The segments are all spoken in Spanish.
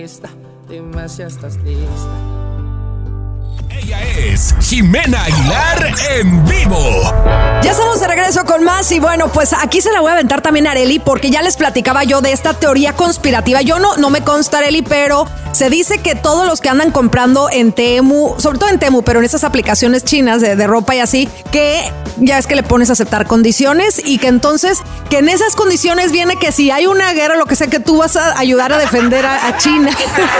Dime si estás lista. Ella es Jimena Aguilar en vivo. Ya estamos de regreso con más y bueno, pues aquí se la voy a aventar también a Arely porque ya les platicaba yo de esta teoría conspirativa. Yo no me consta, Arely, pero se dice que todos los que andan comprando en Temu, sobre todo en Temu, pero en esas aplicaciones chinas de ropa y así, que ya es que le pones a aceptar condiciones y que entonces, que en esas condiciones viene que si hay una guerra, lo que sea, que tú vas a ayudar a defender a China.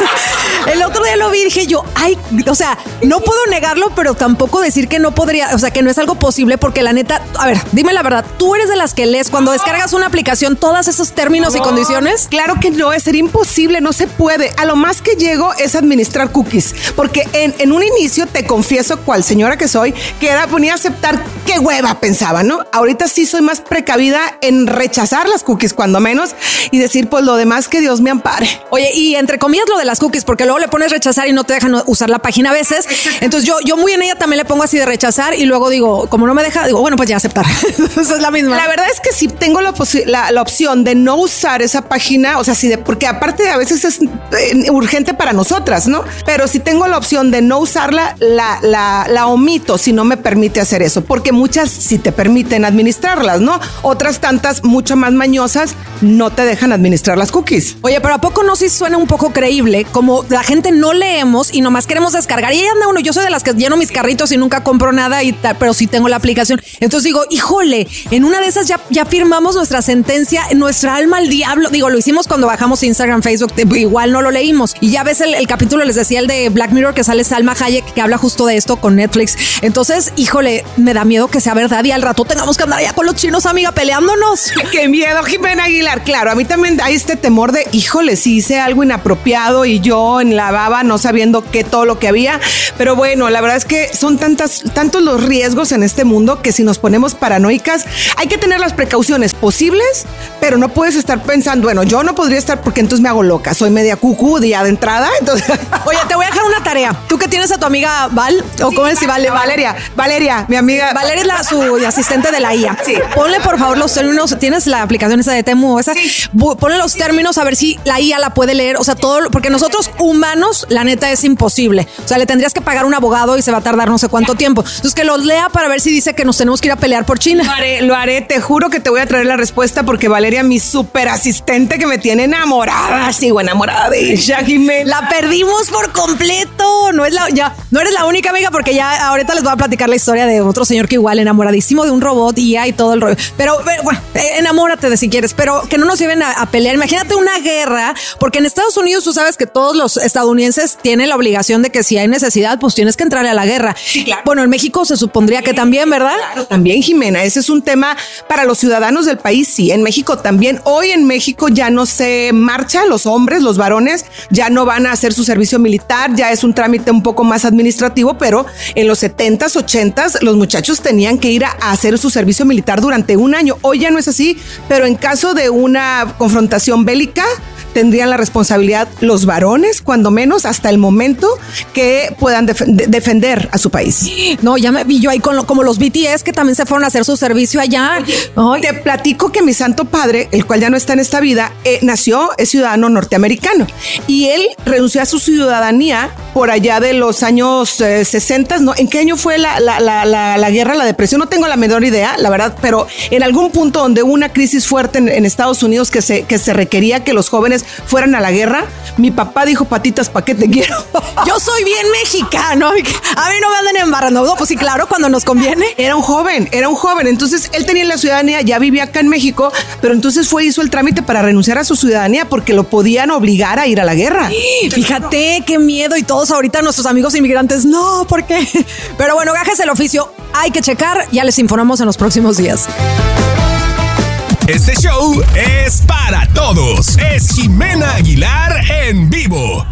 El otro día lo vi y dije yo, o sea, no puedo negarlo, pero tampoco decir que no podría, o sea, que no es algo posible porque la neta, a ver, dime la verdad, ¿tú eres de las que lees cuando descargas una aplicación todos esos términos y condiciones? Claro que no, sería imposible, no se puede. A lo más que llego es administrar cookies, porque en un inicio, te confieso, cual señora que soy, que ponía a aceptar, qué hueva pensaba, ¿no? Ahorita sí soy más precavida en rechazar las cookies, cuando menos, y decir, pues lo demás que Dios me ampare. Oye, y entre comillas lo de las cookies, porque luego le pones rechazar y no te dejan usar la página a veces. Entonces yo muy en ella también le pongo así de rechazar y luego digo, como no me deja, digo, bueno, pues ya aceptar. Eso es la misma. La verdad es que sí tengo la opción de no usar esa página, o sea, porque aparte a veces es urgente para nosotras, ¿no? Pero si tengo la opción de no usarla, la omito si no me permite hacer eso, porque muchas sí te permiten administrarlas, ¿no? Otras tantas, mucho más mañosas, no te dejan administrar las cookies. Oye, pero ¿a poco no sí suena un poco creíble? Como la gente no leemos y nomás queremos descargar. Y ahí anda uno, yo soy de las que lleno mis carritos y nunca compro nada, pero sí tengo la aplicación. Entonces digo, híjole, en una de esas ya firmamos nuestra sentencia, nuestra alma al diablo. Digo, lo hicimos cuando bajamos Instagram, Facebook, igual no lo leímos. Y ya ves el capítulo, les decía, el de Black Mirror, que sale Salma Hayek, que habla justo de esto con Netflix. Entonces, híjole, me da miedo que sea verdad y al rato tengamos que andar allá con los chinos, amiga, peleándonos. ¡Qué miedo, Jimena Aguilar! Claro, a mí también hay este temor de, híjole, si hice algo inapropiado y yo en la baba no sabiendo todo lo que había. Pero bueno, la verdad es que son tantos los riesgos en este mundo que si nos ponemos paranoicas, hay que tener las precauciones posibles, pero no puedes estar pensando, bueno, yo no podría estar porque entonces me hago loca, soy media cucú día de entrada, entonces... Oye, te voy a dejar una tarea. Tú que tienes a tu amiga Val, o sí, cómo es, Valeria, mi amiga. Valeria es su asistente de la IA. Sí. Ponle por favor los términos, tienes la aplicación esa de Temu, esa, sí. Ponle los términos a ver si la IA la puede leer, o sea, todo, porque nosotros humanos, la neta es imposible. O sea, le tendrías que pagar un abogado y se va a tardar no sé cuánto tiempo. Entonces que los lea para ver si dice que nos tenemos que ir a pelear por China. Lo haré, te juro que te voy a traer la respuesta porque Valeria, mi súper asistente que me tiene enamorada, sigo enamorada de ella, Jimena. La perdimos por completo. No eres la única, amiga, porque ya ahorita les voy a platicar la historia de otro señor que igual enamoradísimo de un robot IA y todo el rollo. Pero bueno, enamórate de si quieres, pero que no nos lleven a pelear. Imagínate una guerra, porque en Estados Unidos tú sabes que todos los estadounidenses tienen la obligación de que si hay necesidad, pues tienes que entrarle a la guerra. Sí, claro. Bueno, en México se supondría que también, ¿verdad? Claro, también, Jimena. Ese es un tema para los ciudadanos del país, sí. En México también. Hoy en México ya no se marcha, los hombres, los varones, ya no van a hacer su servicio militar, ya es un trámite un poco más administrativo, pero en los 70s, 80s, los muchachos tenían que ir a hacer su servicio militar durante un año. Hoy ya no es así, pero en caso de una confrontación bélica, tendrían la responsabilidad los varones, cuando menos hasta el momento que puedan defender a su país. No, ya me vi yo ahí como los BTS que también se fueron a hacer su servicio allá. Oye, te platico que mi santo padre, el cual ya no está en esta vida, es ciudadano norteamericano y él renunció a su ciudadanía por allá de los años 60, ¿no? ¿En qué año fue la guerra, la depresión? No tengo la menor idea, la verdad, pero en algún punto donde hubo una crisis fuerte en Estados Unidos que se requería que los jóvenes fueran a la guerra, mi papá dijo, patitas, ¿pa' qué te quiero? Yo soy bien mexicano, a mí no me anden embarrando. No, pues sí, claro, cuando nos conviene. Era un joven, entonces él tenía la ciudadanía, ya vivía acá en México, pero entonces hizo el trámite para renunciar a su ciudadanía porque lo podían obligar a ir a la guerra. Fíjate, qué miedo, y todos ahorita nuestros amigos inmigrantes, no, ¿por qué? Pero bueno, gajes el oficio, hay que checar, ya les informamos en los próximos días. Este show es para todos. Es Jimena Aguilar en vivo.